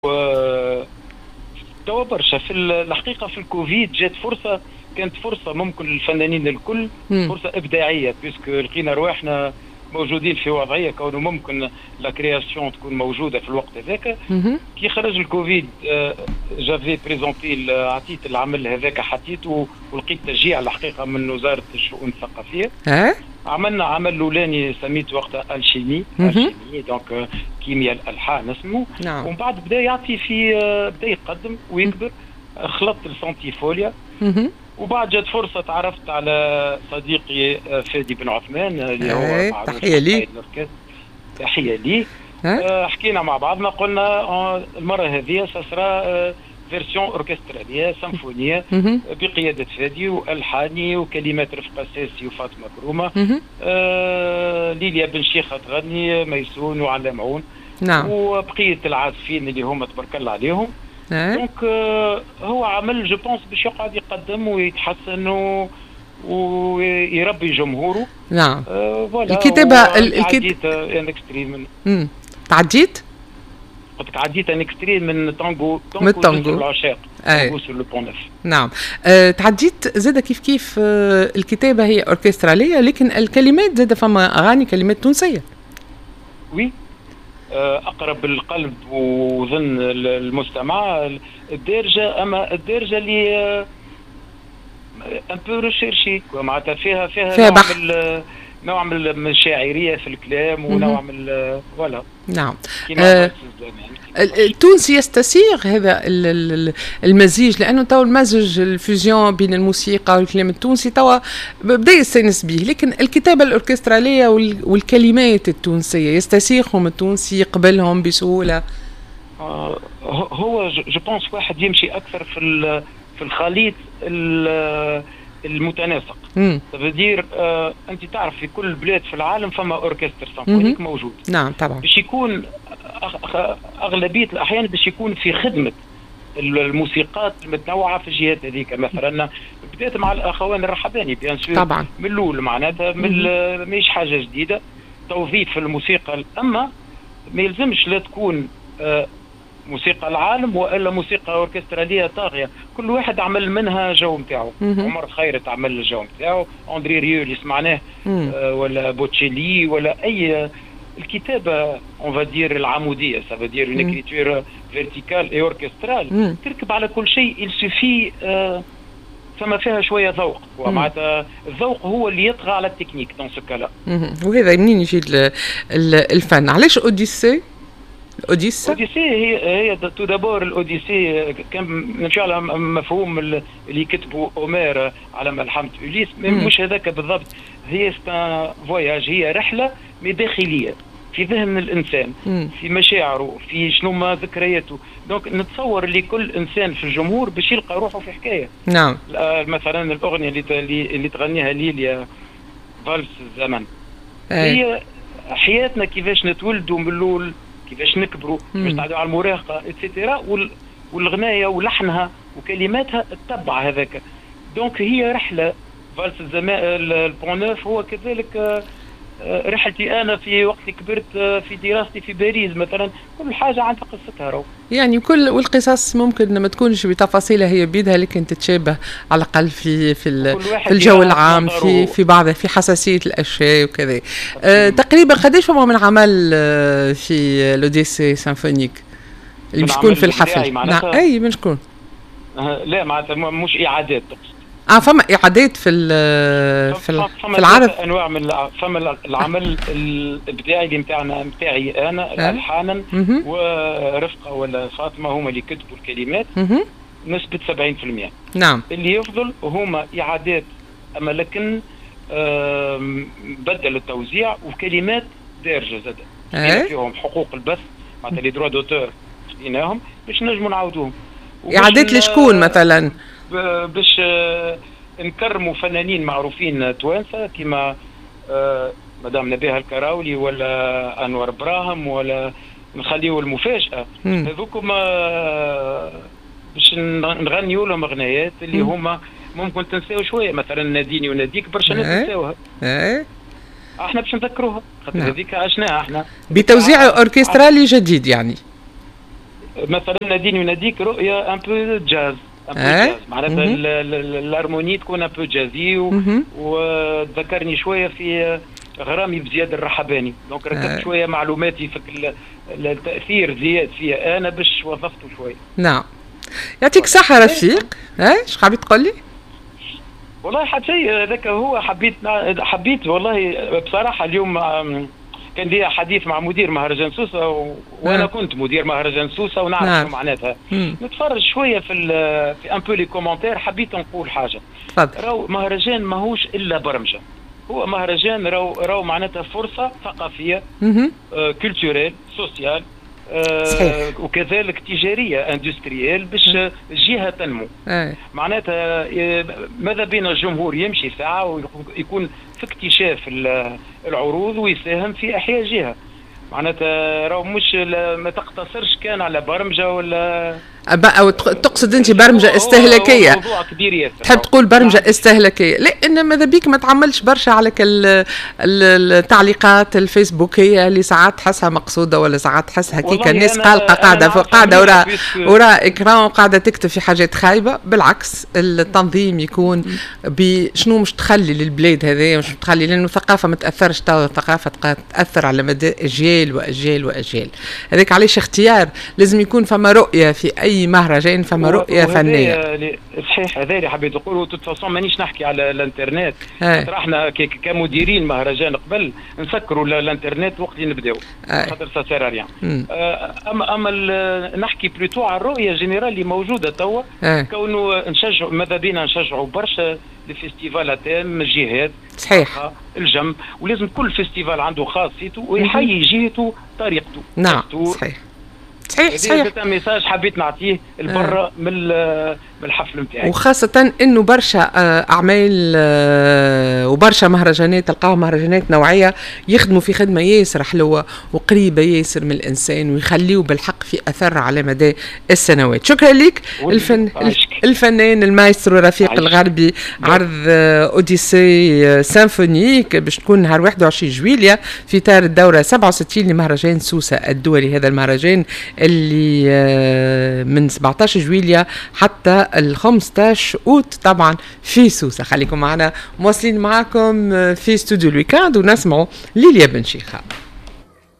توا برشا في الحقيقه في الكوفيد جات فرصه، كانت فرصه ممكن للفنانين الكل، فرصه ابداعيه بيسك لقينا رواحنا موجودين في وضعيه كونه ممكن لا كرياسيون تكون موجوده في الوقت هذاك. كي خرج الكوفيد جافي بريزونتي عطيت العمل هذاك حطيته ولقيت تشجيع الحقيقه من وزاره الشؤون الثقافيه. عملنا عمل الاولاني سميت وقتها الشيمي، دونك كيمياء الالحان اسمه. ومن بعد بدا يعطي في بدا يقدم ويكبر. خلطت السانتيفوليا. وبعد جات فرصه تعرفت على صديقي فادي بن عثمان اللي هو معروف. تحيه لي. تحيه لي. حكينا مع بعضنا قلنا المره هذه سسرا فيرسيون اوركستراليه سيمفونيه بقياده فادي والحاني وكلمات رفقه ساسي وفاطمه كرومه. ليليا بن شيخه تغني، ميسون وعلامعون. وبقيه العازفين اللي هم تبارك الله عليهم. دونك هو عمل جو بونس باش يقعد يقدم ويتحسن ويربي جمهوره. نعم. الكتابه عديت ان اكستري من تعديت؟ قلت لك عديت ان اكستري من تانغو العشاق. تانغو سور لو بون نوف. نعم. تعديت زاد كيف الكتابه هي اوركستراليه، لكن الكلمات زاد فما اغاني كلمات تونسيه. وي اقرب القلب وظن المستمع الدارجه، اما الدارجه اللي ان بو ريشيرشي معناتها فيها نوع من الشاعريه في الكلام ونوع من فوالا. نعم. التونسي يستسيغ هذا المزيج، لانه تو المزج الفيوزيون بين الموسيقى والكلام التونسي تو بدا يستانس به، لكن الكتابه الاوركستراليه والكلمات التونسيه يستسيغهم التونسي، يقبلهم بسهوله؟ هو جو بونس واحد يمشي اكثر في الخليط المتناسق. تبدير انت تعرف في كل البلاد في العالم فما اوركستر سيمفونيك موجود. نعم طبعا. باش يكون اغلبيه الاحيان باش يكون في خدمه الموسيقات المتنوعه في الجهات هذيك. مثلا بدات مع الاخوان الرحباني بيان سور طبعا من الاول معناتها ماهيش حاجه جديده توظيف الموسيقى، اما ما يلزمش لا تكون موسيقى العالم والا موسيقى اوركستراليه طاغيه، كل واحد عمل منها جو نتاعو. عمر خيرت عمل الجو نتاعو، اندري ريو اللي سمعناه ولا بوتشيلي ولا اي الكتابه اون فادير العموديه، سا فادير اون اكريتور فيرتيكال اي اوركسترال تركب على كل شيء. السوفي فما فيها شويه ذوق، ومعناتها الذوق هو اللي يطغى على التكنيك دون سو كالا. وهذا منين يجي الفن؟ علاش اوديسي؟ اوديسي هي تو دابور الاوديسي كان نمشي على مفهوم اللي كتبوا اومير على ملحمه اوليس، مش هذاك بالضبط. هي فواياج، هي رحله داخليه في ذهن الانسان، في مشاعره، في شنو ما ذكرياته. دونك نتصور اللي كل انسان في الجمهور باش يلقى روحه في حكايه. نعم. مثلا الاغنيه اللي تغنيها ليليا فالس الزمن، هي حياتنا كيفاش نتولدوا من الاول، كيفاش نكبروا، باش نعدوا على المراهقه اتسيتيرا، والغنايه ولحنها وكلماتها تتبع هذاك. دونك هي رحله فالس الزمان البون نوف. هو كذلك رحلتي انا في وقت كبرت في دراستي في باريس مثلا، كل حاجه عندها قصتها. يعني والقصص ممكن ما تكونش بتفاصيلها هي بيدها، لكن تتشابه على الاقل في الجو العام، في بعض في حساسيه الاشياء وكذا. تقريبا قداش هو من عمل في لوديسي سيمفونيك اللي باش يكون في الحفل؟ نعم. اي من شكون؟ لا معناتها مش اعادات تقصد. فما اعادات في العرض. انواع من فما العمل الابداعي اللي نتاعي انا الحانا ورفقه ولا فاطمه هما اللي كتبوا الكلمات نسبه 70%. نعم. اللي يفضل هما اعادات، اما لكن بدل التوزيع وكلمات دارجه زاد فيهم حقوق البث معناتها لي دروا دوتور خديناهم باش نجموا نعاودوهم. اعادات لشكون مثلا؟ باش نكرموا فنانين معروفين توانسه كما مدام نبيها الكراولي ولا انور براهم، ولا نخليو المفاجاه هذوكم باش نغنيوا لهم اغنيات اللي هما ممكن تنساو شويه. مثلا ناديني وناديك برشا ناس تنساوها. احنا باش نذكروها خاطر هذيك عشناها احنا بتوزيع اوركسترالي جديد يعني. مثلا ناديني وناديك رؤيه ان بو جاز، معناتها الهارموني تكون ان بو جازي، وتذكرني شويه في غرامي بزياد الرحباني، دونك ركبت شويه معلوماتي في التاثير زياد فيها انا باش وظفته شويه. نعم، يعطيك الصحه رفيق. ايش حابب تقول لي؟ والله حتى شيء هذاك هو حبيت والله بصراحه. اليوم كان لي حديث مع مدير مهرجان سوسه وانا كنت مدير مهرجان سوسه ونعرف شنو معناتها. نتفرج شويه في ان بو لي كومونتير. حبيت نقول حاجه، راهو مهرجان ماهوش الا برمجه، هو مهرجان راهو معناتها فرصه ثقافيه كولتوريل سوسيال وكذلك تجاريه اندستريال باش الجهه تنمو. معناتها ماذا بين الجمهور يمشي ساعه ويكون في اكتشاف العروض ويساهم في احياء جهه. معناتها راهو مش ما تقتصرش كان على برمجه ولا تقصد انت برمجه استهلاكيه؟ موضوع كبير ياسر. تحب تقول برمجه استهلاكيه؟ لا، ان ماذا بيك ما تعملش برشا على التعليقات الفيسبوكيه اللي ساعات تحسها مقصوده ولا ساعات تحسها هكيك الناس قلقه قاعده وراء اكران وقاعده تكتب في حاجات خايبه. بالعكس التنظيم يكون بشنو مش تخلي للبلاد هذه، مش تخلي، لانه الثقافه ما تاثرش تو، الثقافه تاثر على مدى اجيال واجيال واجيال. هذاك علاش اختيار لازم يكون فما رؤيه في اي مهرجان، فما رؤيه فنيه. صحيح، هذا اللي حبيت نقوله. توت مانيش نحكي على الانترنت، احنا كمديرين مهرجان قبل نسكروا الانترنت وقت اللي نبداو خاطر سا سير ريان. اما نحكي بلوتو على الرؤيه جينيرال اللي موجوده توا، كونه نشجع ماذا بينا نشجعوا برشا الفيستيفالات تام الجهات. صحيح، الجم، ولازم كل فيستيفال عنده خاصيته ويحيي جهته طريقته. نعم صحيح صحيح. هذا ميساج حبيت نعطيه البرة من الحفل نتاعي. وخاصة انه برشا اعمال وبرشا مهرجانات تلقاو مهرجانات نوعية يخدموا في خدمة ياسر حلوة وقريبة ياسر من الانسان ويخليوا بالحق في اثر على مدى السنوات. شكرا لك الفنان المايسترو رفيق الغربي. عرض اوديسي سيمفونيك باش تكون نهار 21 جويليا في اطار الدورة 67 لمهرجان سوسة الدولي. هذا المهرجان اللي من 17 جويليا حتى 15 أوت طبعا في سوسة. خليكم معنا مواصلين معكم في استوديو الويكاند ونسمعوا ليليا بن شيخة.